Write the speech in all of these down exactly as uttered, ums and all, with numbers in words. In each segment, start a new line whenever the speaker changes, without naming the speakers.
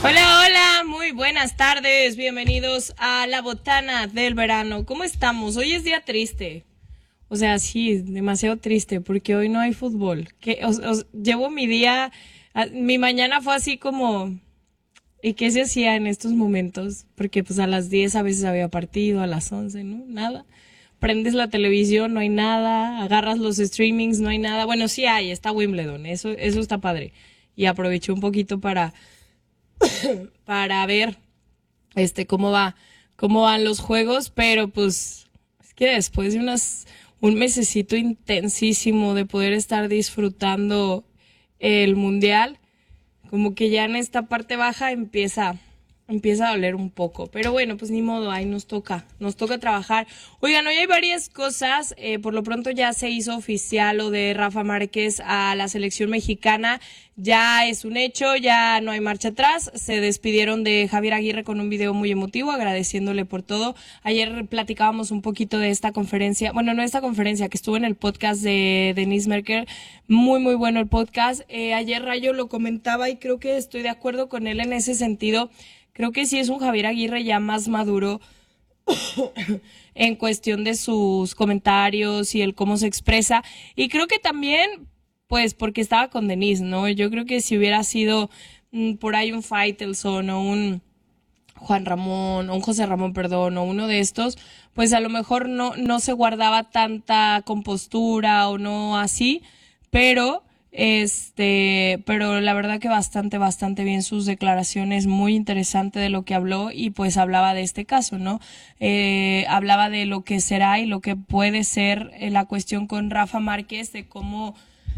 Hola, hola, muy buenas tardes, bienvenidos a la botana del verano. ¿Cómo estamos? Hoy es día triste. O sea, sí, demasiado triste porque hoy no hay fútbol. Que os, os- llevo mi día, a- mi mañana fue así como, ¿y qué se hacía en estos momentos? Porque pues a las diez a veces había partido, a las once, ¿no? Nada. Prendes la televisión, no hay nada, agarras los streamings, no hay nada. Bueno, sí hay, está Wimbledon, eso, eso está padre. Y aproveché un poquito para, para ver este cómo va, cómo van los juegos, pero pues es que después de unas un mesecito intensísimo de poder estar disfrutando el mundial, como que ya en esta parte baja empieza empieza a doler un poco, pero bueno, pues ni modo, ahí nos toca, nos toca trabajar. Oigan, hoy hay varias cosas, eh, por lo pronto ya se hizo oficial lo de Rafa Márquez a la selección mexicana, ya es un hecho, ya no hay marcha atrás, se despidieron de Javier Aguirre con un video muy emotivo, agradeciéndole por todo. Ayer platicábamos un poquito de esta conferencia, bueno, no esta conferencia, que estuvo en el podcast de Denise Merker, muy, muy bueno el podcast. Eh, ayer Rayo lo comentaba y creo que estoy de acuerdo con él en ese sentido. Creo que sí es un Javier Aguirre ya más maduro en cuestión de sus comentarios y el cómo se expresa. Y creo que también, pues, porque estaba con Denise, ¿no? Yo creo que si hubiera sido mm, por ahí un Faitelson o un Juan Ramón, o un José Ramón, perdón, o uno de estos, pues a lo mejor no, no se guardaba tanta compostura o no así, pero este, pero la verdad que bastante, bastante bien sus declaraciones, muy interesante de lo que habló y pues hablaba de este caso, ¿no? Eh, hablaba de lo que será y lo que puede ser eh, la cuestión con Rafa Márquez, de cómo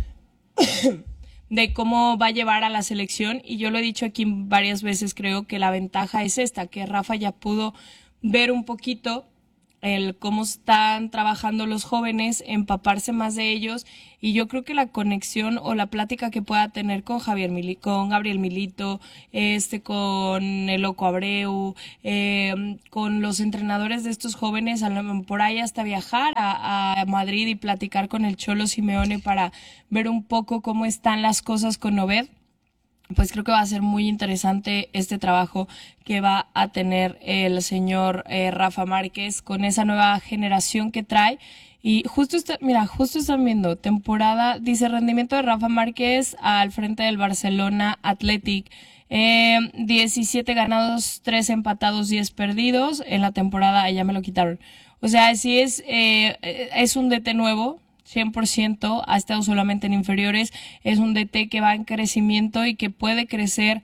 de cómo va a llevar a la selección y yo lo he dicho aquí varias veces, creo que la ventaja es esta, que Rafa ya pudo ver un poquito el cómo están trabajando los jóvenes, empaparse más de ellos y yo creo que la conexión o la plática que pueda tener con Javier Mili, con Gabriel Milito, este, con el Loco Abreu, eh, con los entrenadores de estos jóvenes, a lo- por ahí hasta viajar a, a Madrid y platicar con el Cholo Simeone para ver un poco cómo están las cosas con Obed, pues creo que va a ser muy interesante este trabajo que va a tener el señor eh, Rafa Márquez con esa nueva generación que trae. Y justo está, mira, justo están viendo temporada, dice rendimiento de Rafa Márquez al frente del Barcelona Athletic. Eh, diecisiete ganados, tres empatados, diez perdidos. En la temporada ya me lo quitaron. O sea, sí es, eh, es un D T nuevo, cien por ciento, ha estado solamente en inferiores, es un D T que va en crecimiento y que puede crecer,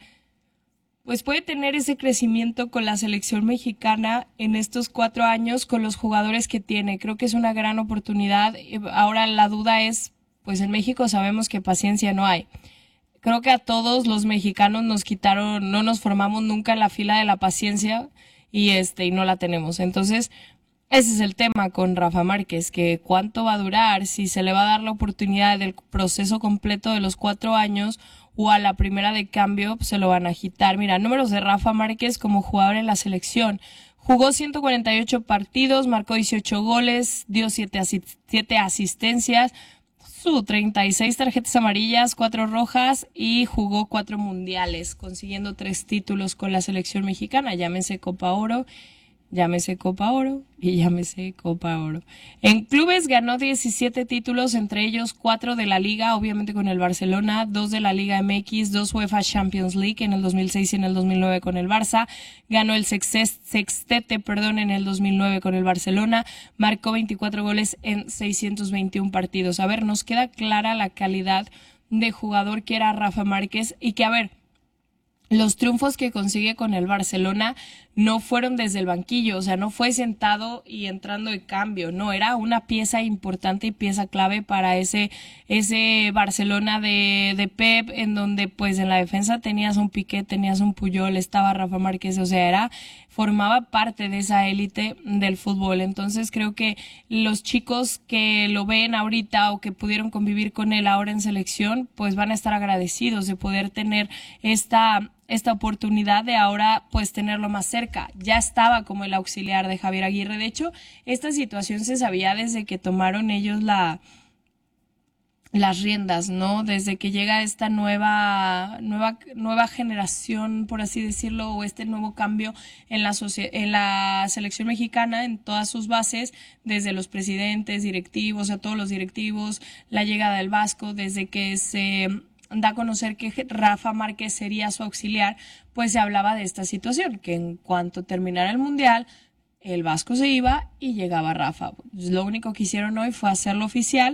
pues puede tener ese crecimiento con la selección mexicana en estos cuatro años con los jugadores que tiene. Creo que es una gran oportunidad. Ahora la duda es, pues en México sabemos que paciencia no hay. Creo que a todos los mexicanos nos quitaron, no nos formamos nunca en la fila de la paciencia y este y no la tenemos. Entonces, ese es el tema con Rafa Márquez, que cuánto va a durar, si se le va a dar la oportunidad del proceso completo de los cuatro años o a la primera de cambio pues, se lo van a agitar. Mira, números de Rafa Márquez como jugador en la selección. Jugó ciento cuarenta y ocho partidos, marcó dieciocho goles, dio siete asistencias, su treinta y seis tarjetas amarillas, cuatro rojas y jugó cuatro mundiales, consiguiendo tres títulos con la selección mexicana, llámese Copa Oro, llámese Copa Oro y llámese Copa Oro. En clubes ganó diecisiete títulos, entre ellos cuatro de la Liga, obviamente con el Barcelona, dos de la Liga M X, dos UEFA Champions League en el dos mil seis y en el dos mil nueve con el Barça. Ganó el sextete, perdón, en el dos mil nueve con el Barcelona. Marcó veinticuatro goles en seiscientos veintiún partidos. A ver, nos queda clara la calidad de jugador que era Rafa Márquez y que, a ver, los triunfos que consigue con el Barcelona no fueron desde el banquillo, o sea, no fue sentado y entrando de cambio, no, era una pieza importante y pieza clave para ese, ese Barcelona de, de Pep, en donde pues en la defensa tenías un Piqué, tenías un Puyol, estaba Rafa Márquez, o sea, era, formaba parte de esa élite del fútbol, entonces creo que los chicos que lo ven ahorita o que pudieron convivir con él ahora en selección, pues van a estar agradecidos de poder tener esta esta oportunidad de ahora pues tenerlo más cerca. Ya estaba como el auxiliar de Javier Aguirre. De hecho, esta situación se sabía desde que tomaron ellos la las riendas, ¿no? Desde que llega esta nueva, nueva, nueva generación, por así decirlo, o este nuevo cambio en la, en la selección mexicana, en todas sus bases, desde los presidentes, directivos, a todos los directivos, la llegada del Vasco, desde que se da a conocer que Rafa Márquez sería su auxiliar, pues se hablaba de esta situación, que en cuanto terminara el Mundial, el Vasco se iba y llegaba Rafa. Pues lo único que hicieron hoy fue hacerlo oficial.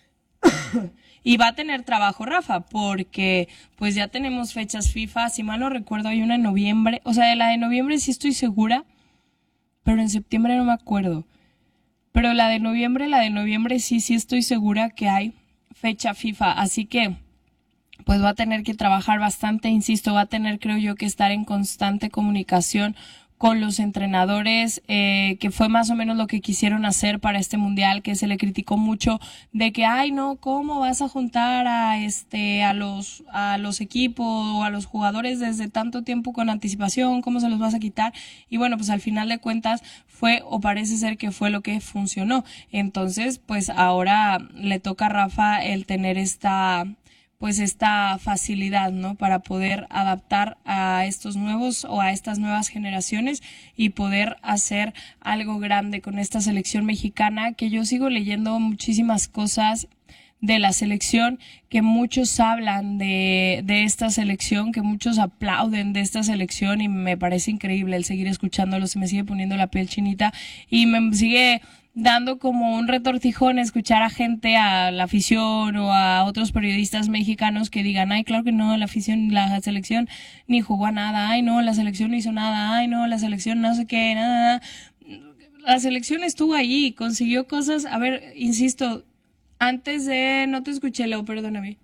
Y va a tener trabajo Rafa, porque pues ya tenemos fechas FIFA, si mal no recuerdo hay una en noviembre, o sea, de la de noviembre sí estoy segura, pero en septiembre no me acuerdo. Pero la de noviembre, la de noviembre sí, sí estoy segura que hay fecha FIFA, así que pues va a tener que trabajar bastante, insisto, va a tener, creo yo, que estar en constante comunicación con los entrenadores, eh, que fue más o menos lo que quisieron hacer para este mundial, que se le criticó mucho de que, ay no, ¿cómo vas a juntar a este a los a los equipos o a los jugadores desde tanto tiempo con anticipación? ¿Cómo se los vas a quitar? Y bueno, pues al final de cuentas fue, o parece ser que fue lo que funcionó. Entonces, pues ahora le toca a Rafa el tener esta pues esta facilidad, ¿no? Para poder adaptar a estos nuevos o a estas nuevas generaciones y poder hacer algo grande con esta selección mexicana, que yo sigo leyendo muchísimas cosas de la selección, que muchos hablan de, de esta selección, que muchos aplauden de esta selección, y me parece increíble el seguir escuchándolo, se me sigue poniendo la piel chinita y me sigue dando como un retortijón escuchar a gente, a la afición o a otros periodistas mexicanos que digan, ay, claro que no, la afición, la selección ni jugó a nada, ay, no, la selección no hizo nada, ay, no, la selección no sé qué, nada, nada. La selección estuvo allí, consiguió cosas, a ver, insisto, antes de, no te escuché, Leo, perdóname.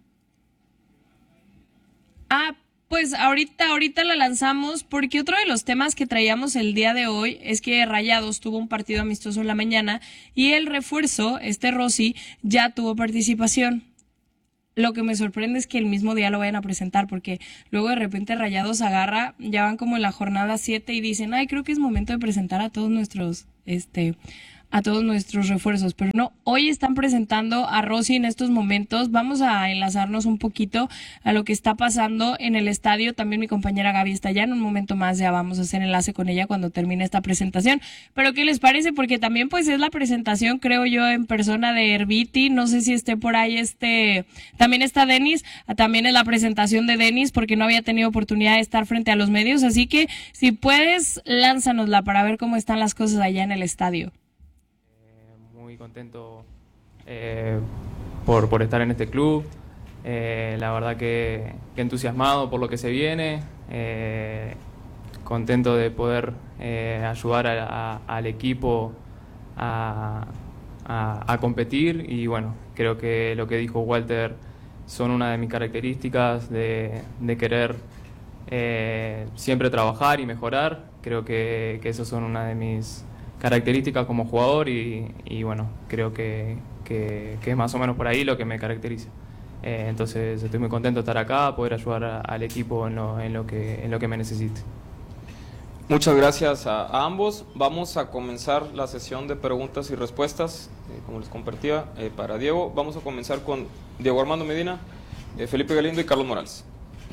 Ah, pues ahorita, ahorita la lanzamos porque otro de los temas que traíamos el día de hoy es que Rayados tuvo un partido amistoso en la mañana y el refuerzo, este Rossi, ya tuvo participación. Lo que me sorprende es que el mismo día lo vayan a presentar, porque luego de repente Rayados agarra, ya van como en la jornada siete y dicen, ay, creo que es momento de presentar a todos nuestros, este, a todos nuestros refuerzos, pero no, hoy están presentando a Rossi en estos momentos. Vamos a enlazarnos un poquito a lo que está pasando en el estadio. También mi compañera Gaby está allá, en un momento más ya vamos a hacer enlace con ella cuando termine esta presentación. Pero ¿qué les parece? Porque también pues es la presentación, creo yo, en persona de Herbiti, no sé si esté por ahí este, también está Denis, también es la presentación de Denis porque no había tenido oportunidad de estar frente a los medios, así que si puedes, lánzanosla para ver cómo están las cosas allá en el estadio.
Muy contento eh, por, por estar en este club, eh, la verdad que, que entusiasmado por lo que se viene, eh, contento de poder eh, ayudar a, a, al equipo a, a, a competir, y bueno, creo que lo que dijo Walter son una de mis características de, de querer eh, siempre trabajar y mejorar. Creo que, que esos son una de mis características como jugador y, y bueno, creo que, que, que es más o menos por ahí lo que me caracteriza. Eh, entonces estoy muy contento de estar acá, poder ayudar a, al equipo en lo, en, lo que, en lo que me necesite.
Muchas gracias a, a ambos. Vamos a comenzar la sesión de preguntas y respuestas, eh, como les compartía, eh, para Diego. Vamos a comenzar con Diego Armando Medina, eh, Felipe Galindo y Carlos Morales.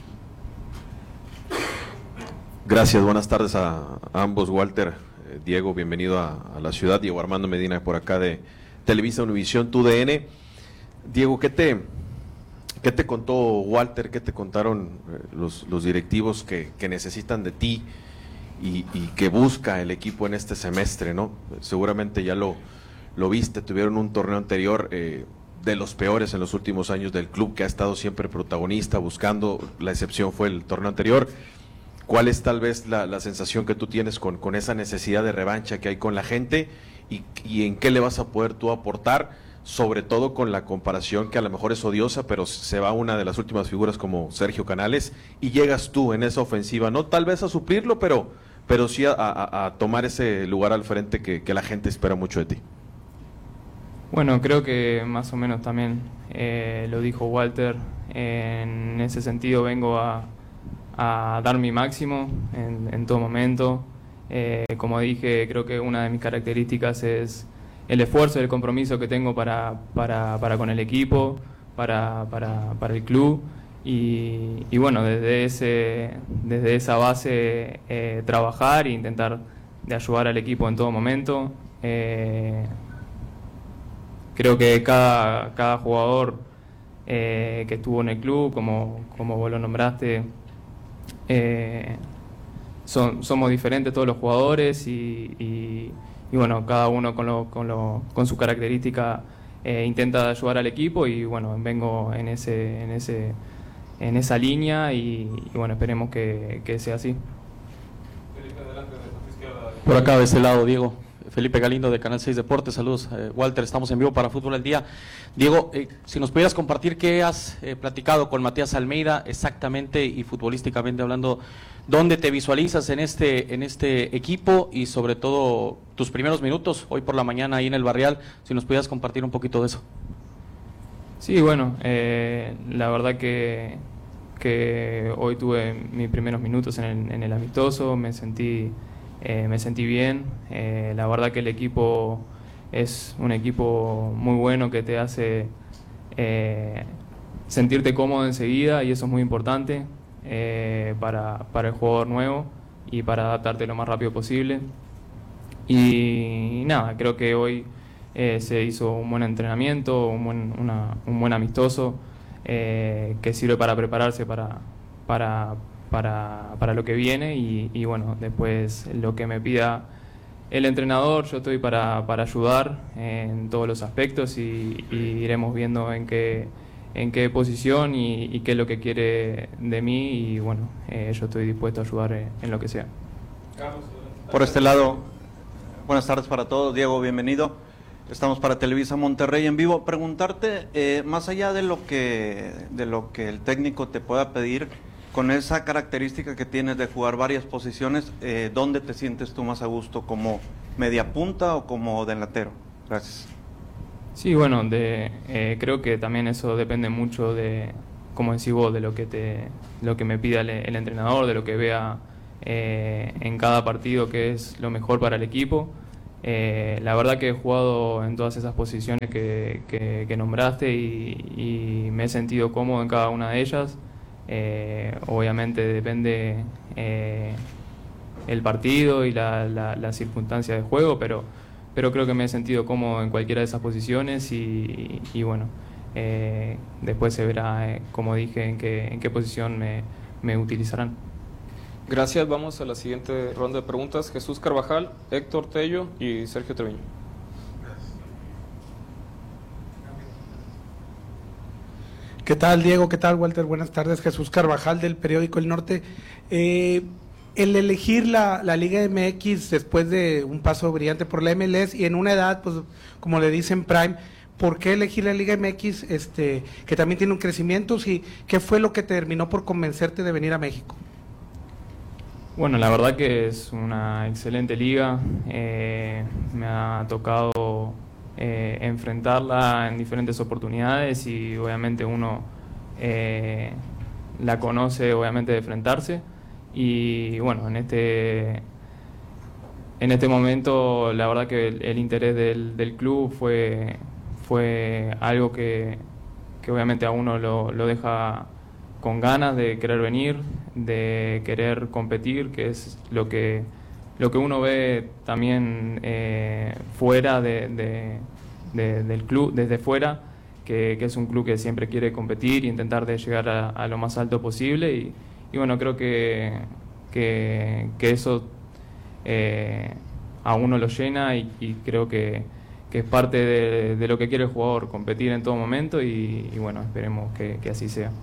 Gracias, buenas tardes a, a ambos, Walter. Diego, bienvenido a, a la ciudad. Diego Armando Medina por acá de Televisa Univisión, T U D N. Diego, ¿qué te, qué te contó Walter? ¿Qué te contaron eh, los, los directivos que, que necesitan de ti y, y que busca el equipo en este semestre, ¿no? Seguramente ya lo, lo viste, tuvieron un torneo anterior eh, de los peores en los últimos años del club, que ha estado siempre protagonista, buscando, la excepción fue el torneo anterior. ¿Cuál es tal vez la, la sensación que tú tienes con, con esa necesidad de revancha que hay con la gente y, y en qué le vas a poder tú aportar, sobre todo con la comparación que a lo mejor es odiosa, pero se va una de las últimas figuras como Sergio Canales y llegas tú en esa ofensiva, no tal vez a suplirlo, pero, pero sí a, a, a tomar ese lugar al frente que, que la gente espera mucho de ti?
Bueno, creo que más o menos también eh, lo dijo Walter, en ese sentido vengo a a dar mi máximo en, en todo momento. Eh, como dije, creo que una de mis características es el esfuerzo y el compromiso que tengo para, para, para con el equipo, para, para, para el club. Y, y bueno, desde, ese, desde esa base eh, trabajar e intentar de ayudar al equipo en todo momento. Eh, creo que cada, cada jugador eh, que estuvo en el club, como, como vos lo nombraste, eh, son, somos diferentes todos los jugadores y, y, y bueno, cada uno con, lo, con, lo, con su característica eh, intenta ayudar al equipo y bueno, vengo en ese... En ese en esa línea y, y bueno, esperemos que, que sea así.
Por acá de este lado, Diego. Felipe Galindo de Canal seis Deportes, saludos. Eh, Walter, estamos en vivo para Fútbol al Día. Diego, eh, si nos pudieras compartir qué has eh, platicado con Matías Almeida exactamente y futbolísticamente hablando, dónde te visualizas en este, en este equipo y sobre todo tus primeros minutos hoy por la mañana ahí en el Barrial, si nos pudieras compartir un poquito de eso.
Sí, bueno, eh, la verdad que, que hoy tuve mis primeros minutos en el, en el amistoso, me sentí, eh, me sentí bien, eh, la verdad que el equipo es un equipo muy bueno que te hace eh, sentirte cómodo enseguida y eso es muy importante eh, para, para el jugador nuevo y para adaptarte lo más rápido posible. Y, y nada, creo que hoy Eh, se hizo un buen entrenamiento, un buen, una, un buen amistoso eh, que sirve para prepararse para, para, para, para lo que viene y, y bueno, después lo que me pida el entrenador, yo estoy para, para ayudar en todos los aspectos y, y iremos viendo en qué, en qué posición y, y qué es lo que quiere de mí y bueno, eh, yo estoy dispuesto a ayudar en, en lo que sea.
Por este lado, buenas tardes para todos, Diego, bienvenido. Estamos para Televisa Monterrey en vivo. Preguntarte, eh, más allá de lo que de lo que el técnico te pueda pedir, con esa característica que tienes de jugar varias posiciones, eh, ¿dónde te sientes tú más a gusto? ¿Como media punta o como delantero? Gracias.
Sí, bueno, de, eh, creo que también eso depende mucho de, como decís vos, de lo que te, lo que me pida el, el entrenador, de lo que vea eh, en cada partido que es lo mejor para el equipo. Eh, la verdad que he jugado en todas esas posiciones que, que, que nombraste y, y me he sentido cómodo en cada una de ellas. Eh, obviamente depende eh, el partido y la, la, la circunstancia de juego, pero, pero creo que me he sentido cómodo en cualquiera de esas posiciones y, y bueno, eh, después se verá, eh, como dije, en qué, en qué posición me, me utilizarán.
Gracias, vamos a la siguiente ronda de preguntas. Jesús Carvajal, Héctor Tello y Sergio Treviño.
¿Qué tal, Diego? ¿Qué tal, Walter? Buenas tardes. Jesús Carvajal del periódico El Norte. Eh, el elegir la, la Liga M X después de un paso brillante por la M L S y en una edad, pues como le dicen Prime, ¿por qué elegir la Liga M X este, que también tiene un crecimiento? ¿Sí? ¿Qué fue lo que te terminó por convencerte de venir a México?
Bueno, la verdad que es una excelente liga, eh, me ha tocado eh, enfrentarla en diferentes oportunidades y obviamente uno eh, la conoce obviamente de enfrentarse y bueno, en este, en este momento la verdad que el, el interés del, del club fue, fue algo que, que obviamente a uno lo, lo deja con ganas de querer venir, de querer competir, que es lo que, lo que uno ve también eh, fuera de, de, de, del club, desde fuera, que, que es un club que siempre quiere competir e intentar de llegar a, a lo más alto posible y, y bueno, creo que, que, que eso eh, a uno lo llena y, y creo que, que es parte de, de lo que quiere el jugador, competir en todo momento y, y bueno, esperemos que, que así sea.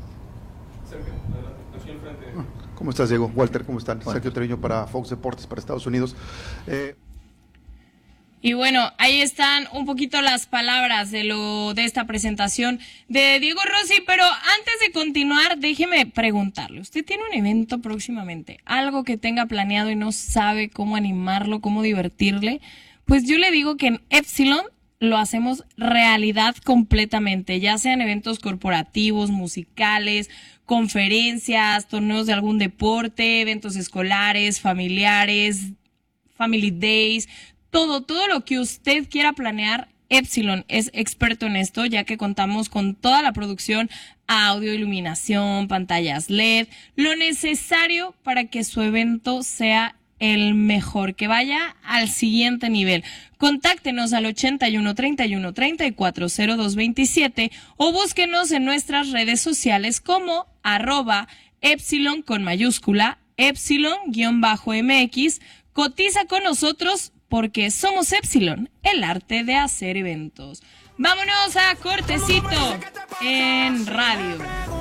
¿Cómo estás, Diego? Walter, ¿cómo están? Bueno. Sergio Treviño para Fox Deportes, para Estados Unidos. Eh...
Y bueno, ahí están un poquito las palabras de lo de esta presentación de Diego Rossi, pero antes de continuar, déjeme preguntarle, usted tiene un evento próximamente, algo que tenga planeado y no sabe cómo animarlo, cómo divertirle, pues yo le digo que en Epsilon lo hacemos realidad completamente, ya sean eventos corporativos, musicales, conferencias, torneos de algún deporte, eventos escolares, familiares, family days, todo, todo lo que usted quiera planear, Epsilon es experto en esto, ya que contamos con toda la producción, audio, iluminación, pantallas L E D, lo necesario para que su evento sea el mejor, que vaya al siguiente nivel. Contáctenos al ochenta y uno, treinta y uno, treinta y cuatro, cero dos veintisiete o búsquenos en nuestras redes sociales como arroba Epsilon con mayúscula, Epsilon-M X. Cotiza con nosotros porque somos Epsilon, el arte de hacer eventos. Vámonos a cortecito en radio.